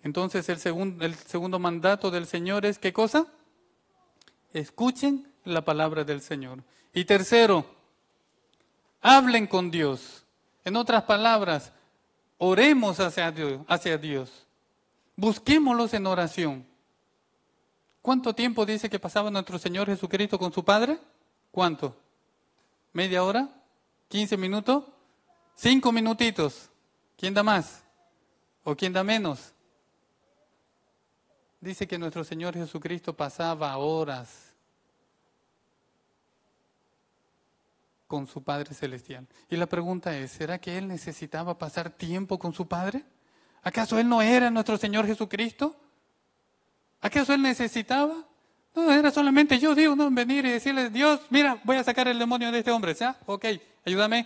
Entonces el segundo mandato del Señor es, ¿qué cosa? Escuchen la palabra del Señor. Y tercero, hablen con Dios. En otras palabras, oremos hacia Dios. Busquémoslos en oración. ¿Cuánto tiempo dice que pasaba nuestro Señor Jesucristo con su Padre? ¿Cuánto? ¿Media hora? ¿15 minutos? 5 minutitos. ¿Quién da más? ¿O quién da menos? Dice que nuestro Señor Jesucristo pasaba horas con su Padre Celestial. Y la pregunta es, ¿será que Él necesitaba pasar tiempo con su Padre? ¿Acaso Él no era nuestro Señor Jesucristo? ¿Acaso Él necesitaba? No, era solamente yo, Dios, no, venir y decirle, Dios, mira, voy a sacar el demonio de este hombre, ¿ya? Ok, ayúdame.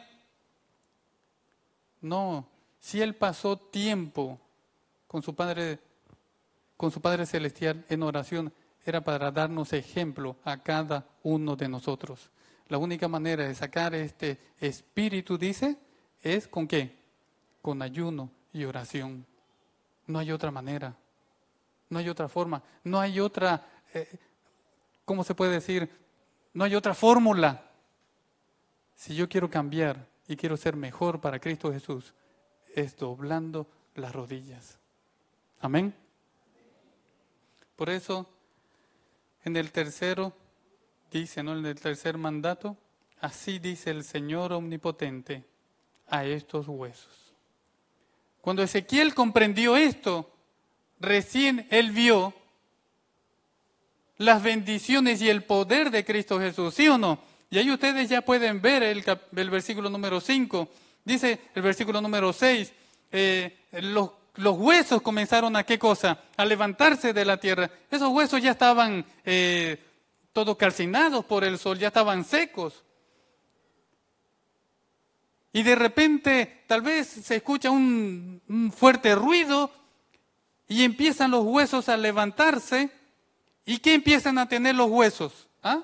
No, si Él pasó tiempo con su Padre Celestial en oración, era para darnos ejemplo a cada uno de nosotros. La única manera de sacar este espíritu, dice, es ¿con qué? Con ayuno y oración. No hay otra manera, no hay otra forma, no hay otra, ¿cómo se puede decir? No hay otra fórmula. Si yo quiero cambiar y quiero ser mejor para Cristo Jesús, es doblando las rodillas. Amén. Por eso, en el tercero, dice, ¿no? En el tercer mandato, así dice el Señor Omnipotente a estos huesos. Cuando Ezequiel comprendió esto, recién él vio las bendiciones y el poder de Cristo Jesús, ¿sí o no? Y ahí ustedes ya pueden ver el versículo número 5. Dice el versículo número 6, los huesos comenzaron a ¿qué cosa? A levantarse de la tierra. Esos huesos ya estaban todos calcinados por el sol, ya estaban secos. Y de repente tal vez se escucha un fuerte ruido y empiezan los huesos a levantarse. ¿Y qué empiezan a tener los huesos? ¿Ah?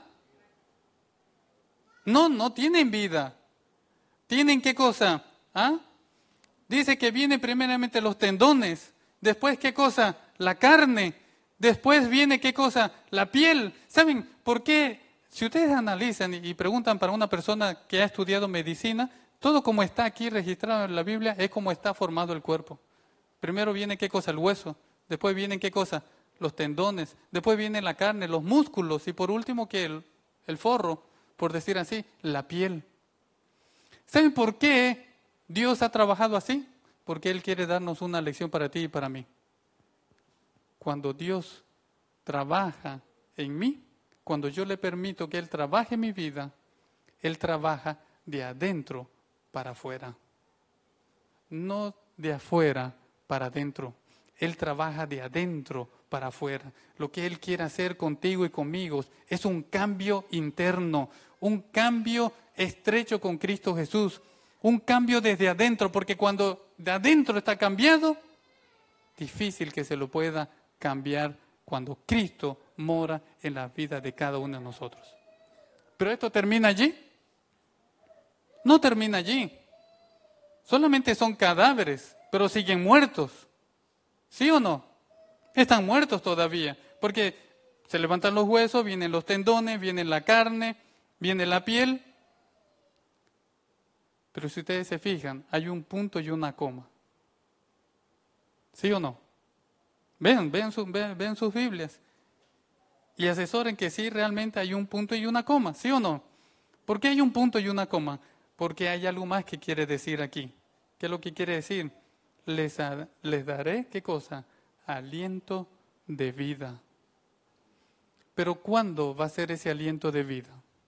No tienen vida. ¿Tienen qué cosa? ¿Ah? Dice que vienen primeramente los tendones, después ¿qué cosa? La carne, después viene ¿qué cosa? La piel. ¿Saben por qué? Si ustedes analizan y preguntan para una persona que ha estudiado medicina, todo como está aquí registrado en la Biblia es como está formado el cuerpo. Primero viene ¿qué cosa? El hueso, después vienen ¿qué cosa? Los tendones, después viene la carne, los músculos y por último que el forro, por decir así, la piel. ¿Saben por qué Dios ha trabajado así? Porque Él quiere darnos una lección para ti y para mí. Cuando Dios trabaja en mí, cuando yo le permito que Él trabaje en mi vida, Él trabaja de adentro para afuera. No de afuera para adentro. Él trabaja de adentro para afuera. Lo que Él quiere hacer contigo y conmigo es un cambio interno, un cambio estrecho con Cristo Jesús, un cambio desde adentro, porque cuando de adentro está cambiado, difícil que se lo pueda cambiar cuando Cristo mora en la vida de cada uno de nosotros. ¿Pero esto termina allí? No termina allí. Solamente son cadáveres, pero siguen muertos. ¿Sí o no? Están muertos todavía, porque se levantan los huesos, vienen los tendones, viene la carne, viene la piel. Pero si ustedes se fijan, hay un punto y una coma. ¿Sí o no? Vean sus Biblias y asesoren que sí, realmente hay un punto y una coma. ¿Sí o no? ¿Por qué hay un punto y una coma? Porque hay algo más que quiere decir aquí. ¿Qué es lo que quiere decir? Les daré, ¿qué cosa? Aliento de vida. Pero ¿cuándo va a ser ese aliento de vida?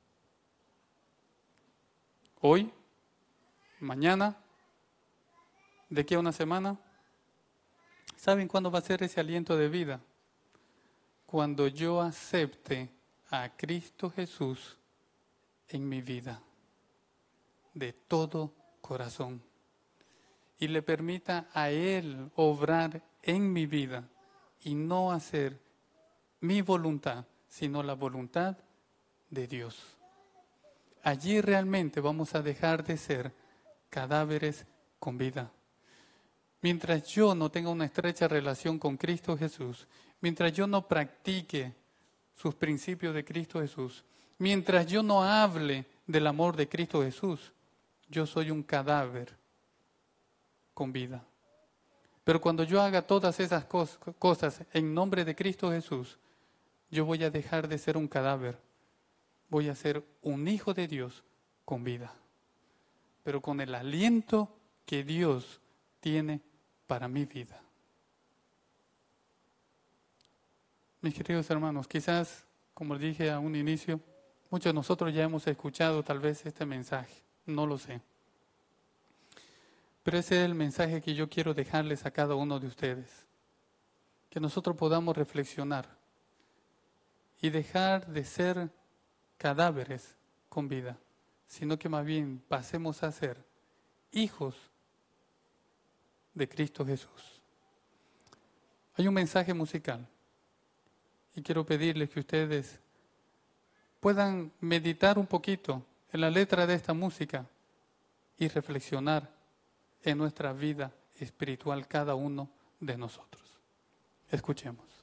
¿Hoy? ¿Mañana? ¿De aquí a una semana? ¿Saben cuándo va a ser ese aliento de vida? Cuando yo acepte a Cristo Jesús en mi vida, de todo corazón, y le permita a Él obrar en mi vida y no hacer mi voluntad, sino la voluntad de Dios. Allí realmente vamos a dejar de ser cadáveres con vida. mientras yo no tenga una estrecha relación con Cristo Jesús, mientras yo no practique sus principios de Cristo Jesús, mientras yo no hable del amor de Cristo Jesús, yo soy un cadáver con vida. Pero cuando yo haga todas esas cosas en nombre de Cristo Jesús, yo voy a dejar de ser un cadáver. Voy a ser un hijo de Dios con vida, pero con el aliento que Dios tiene para mi vida. Mis queridos hermanos, quizás, como dije a un inicio, muchos de nosotros ya hemos escuchado tal vez este mensaje, no lo sé. Pero ese es el mensaje que yo quiero dejarles a cada uno de ustedes. Que nosotros podamos reflexionar y dejar de ser cadáveres con vida, sino que más bien pasemos a ser hijos de Cristo Jesús. Hay un mensaje musical y quiero pedirles que ustedes puedan meditar un poquito en la letra de esta música y reflexionar en nuestra vida espiritual cada uno de nosotros. Escuchemos.